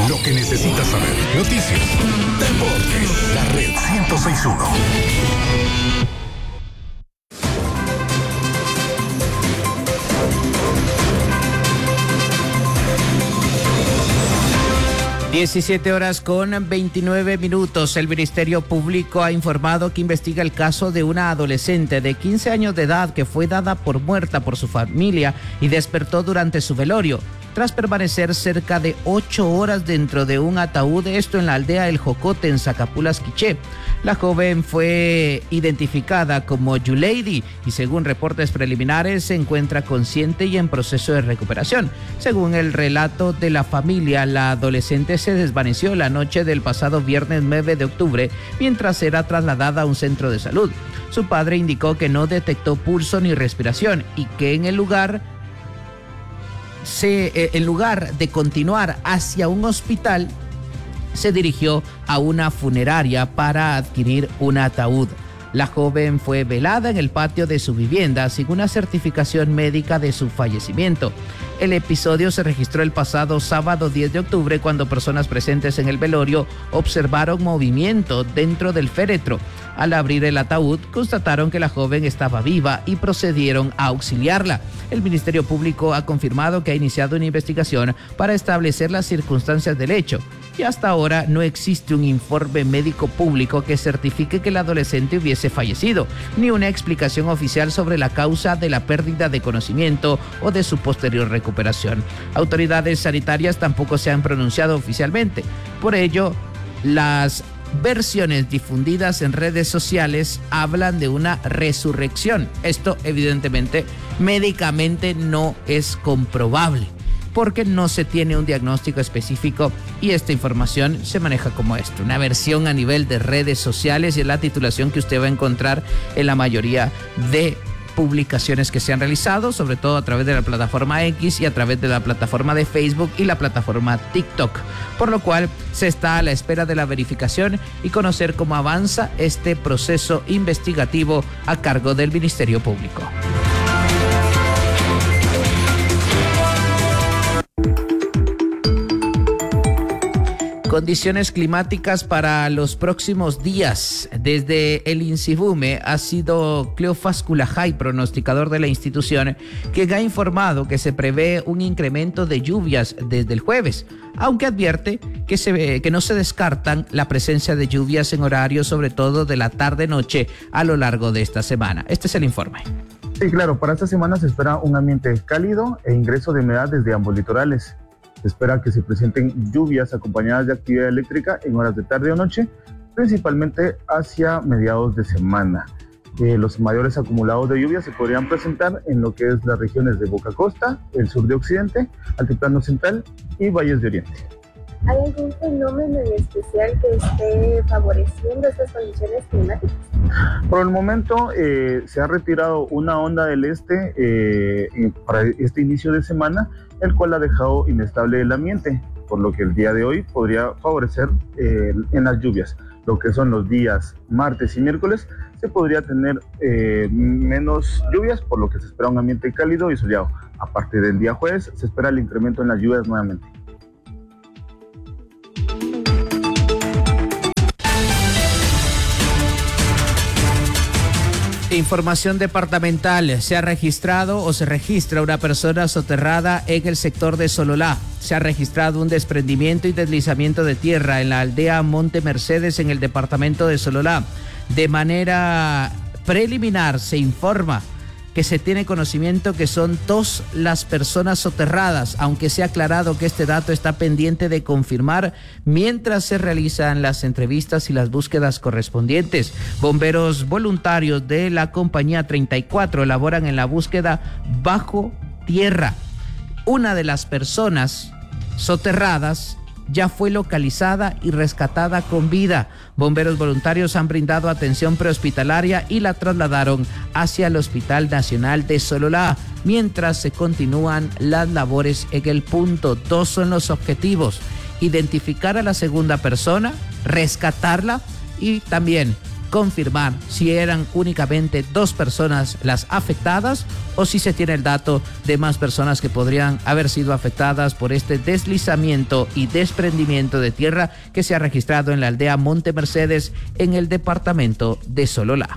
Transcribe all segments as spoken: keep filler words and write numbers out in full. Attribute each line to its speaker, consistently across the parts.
Speaker 1: Lo que necesitas saber. Noticias, deportes, la red ciento seis punto uno.
Speaker 2: diecisiete horas con veintinueve minutos. El Ministerio Público ha informado que investiga el caso de una adolescente de quince años de edad que fue dada por muerta por su familia y despertó durante su velorio, tras permanecer cerca de ocho horas dentro de un ataúd, esto en la aldea El Jocote, en Zacapulas, Quiché. La joven fue identificada como Yuleidi y, según reportes preliminares, se encuentra consciente y en proceso de recuperación. Según el relato de la familia, la adolescente se desvaneció la noche del pasado viernes nueve de octubre mientras era trasladada a un centro de salud. Su padre indicó que no detectó pulso ni respiración y que en el lugar Se, eh, en lugar de continuar hacia un hospital, se dirigió a una funeraria para adquirir un ataúd. La joven fue velada en el patio de su vivienda sin una certificación médica de su fallecimiento. El episodio se registró el pasado sábado diez de octubre cuando personas presentes en el velorio observaron movimiento dentro del féretro. Al abrir el ataúd, constataron que la joven estaba viva y procedieron a auxiliarla. El Ministerio Público ha confirmado que ha iniciado una investigación para establecer las circunstancias del hecho. Y hasta ahora no existe un informe médico público que certifique que el adolescente hubiese fallecido, ni una explicación oficial sobre la causa de la pérdida de conocimiento o de su posterior recuperación. Autoridades sanitarias tampoco se han pronunciado oficialmente. Por ello, las versiones difundidas en redes sociales hablan de una resurrección. Esto, evidentemente, médicamente no es comprobable, porque no se tiene un diagnóstico específico y esta información se maneja como esto, una versión a nivel de redes sociales, y es la titulación que usted va a encontrar en la mayoría de publicaciones que se han realizado, sobre todo a través de la plataforma X y a través de la plataforma de Facebook y la plataforma TikTok, por lo cual se está a la espera de la verificación y conocer cómo avanza este proceso investigativo a cargo del Ministerio Público. Condiciones climáticas para los próximos días. Desde el INSIBUME ha sido Cleofás Culajay, pronosticador de la institución, quien ha informado que se prevé un incremento de lluvias desde el jueves, aunque advierte que, se, que no se descartan la presencia de lluvias en horarios, sobre todo de la tarde-noche, a lo largo de esta semana. Este es el informe.
Speaker 3: Sí, claro, para esta semana se espera un ambiente cálido e ingreso de humedad desde ambos litorales. Se espera que se presenten lluvias acompañadas de actividad eléctrica en horas de tarde o noche, principalmente hacia mediados de semana. Eh, los mayores acumulados de lluvia se podrían presentar en lo que es las regiones de Boca Costa, el sur de Occidente, Altiplano Central y Valles de Oriente.
Speaker 4: ¿Hay algún fenómeno en especial que esté favoreciendo estas condiciones climáticas?
Speaker 3: Por el momento eh, se ha retirado una onda del este eh, para este inicio de semana, el cual ha dejado inestable el ambiente, por lo que el día de hoy podría favorecer eh, en las lluvias. Lo que son los días martes y miércoles se podría tener eh, menos lluvias, por lo que se espera un ambiente cálido y soleado. A partir del día jueves se espera el incremento en las lluvias nuevamente.
Speaker 2: Información departamental. Se ha registrado o se registra una persona soterrada en el sector de Sololá. Se ha registrado un desprendimiento y deslizamiento de tierra en la aldea Monte Mercedes en el departamento de Sololá. De manera preliminar se informa que se tiene conocimiento que son dos las personas soterradas, aunque se ha aclarado que este dato está pendiente de confirmar mientras se realizan las entrevistas y las búsquedas correspondientes. Bomberos voluntarios de la compañía treinta y cuatro elaboran en la búsqueda bajo tierra. Una de las personas soterradas ya fue localizada y rescatada con vida. Bomberos voluntarios han brindado atención prehospitalaria y la trasladaron hacia el Hospital Nacional de Sololá, mientras se continúan las labores en el punto. Dos son los objetivos: identificar a la segunda persona, rescatarla y también confirmar si eran únicamente dos personas las afectadas o si se tiene el dato de más personas que podrían haber sido afectadas por este deslizamiento y desprendimiento de tierra que se ha registrado en la aldea Monte Mercedes en el departamento de Sololá.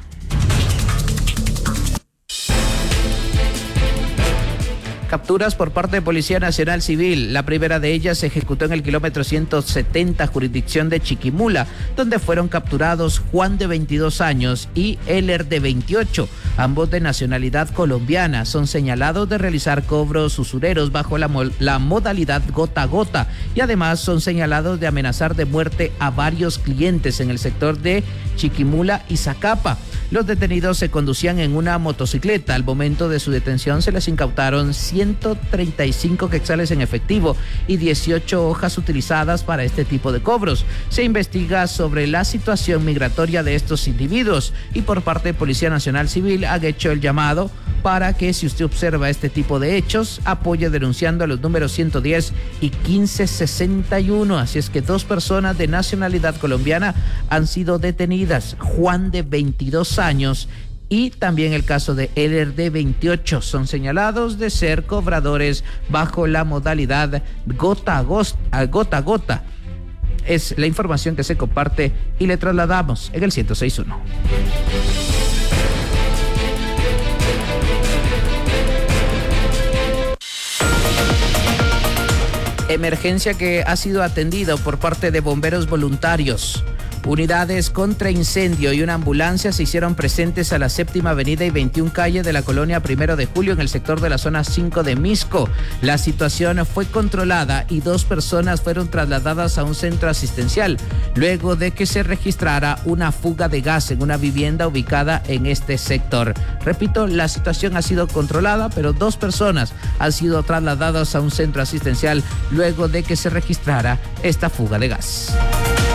Speaker 2: Capturas por parte de Policía Nacional Civil. La primera de ellas se ejecutó en el kilómetro ciento setenta, jurisdicción de Chiquimula, donde fueron capturados Juan de veintidós años y Heller de veintiocho, ambos de nacionalidad colombiana. Son señalados de realizar cobros usureros bajo la, mo- la modalidad gota a gota y además son señalados de amenazar de muerte a varios clientes en el sector de Chiquimula y Zacapa. Los detenidos se conducían en una motocicleta. Al momento de su detención se les incautaron ciento treinta y cinco quetzales en efectivo y dieciocho hojas utilizadas para este tipo de cobros. Se investiga sobre la situación migratoria de estos individuos y por parte de Policía Nacional Civil han hecho el llamado para que, si usted observa este tipo de hechos, apoye denunciando a los números ciento diez y quince sesenta y uno. Así es que dos personas de nacionalidad colombiana han sido detenidas. Juan de veintidós años y también el caso de Heller de veintiocho son señalados de ser cobradores bajo la modalidad gota a gota, gota, a gota. Es la información que se comparte y le trasladamos en el ciento seis punto uno. Emergencia que ha sido atendida por parte de bomberos voluntarios. Unidades contra incendio y una ambulancia se hicieron presentes a la séptima avenida y veintiuna calle de la colonia Primero de Julio en el sector de la zona cinco de Misco. La situación fue controlada y dos personas fueron trasladadas a un centro asistencial luego de que se registrara una fuga de gas en una vivienda ubicada en este sector. Repito, la situación ha sido controlada, pero dos personas han sido trasladadas a un centro asistencial luego de que se registrara esta fuga de gas.